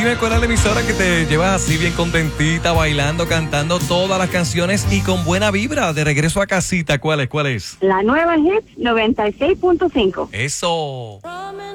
dime cuál es la emisora que te llevas así bien contentita, bailando, cantando todas las canciones y con buena vibra. De regreso a casita, ¿cuál es? La nueva Hits 96.5. Eso.